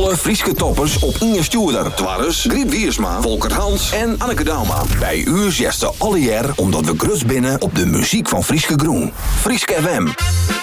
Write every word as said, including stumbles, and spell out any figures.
Alle Frieske toppers op Inge Stuurder. Twarres, Griet Wiersma, Volker Hans en Anneke Dauma. Bij u zegt ze alle jaar omdat we grus binnen op de muziek van Frieske Groen. Frieske F M.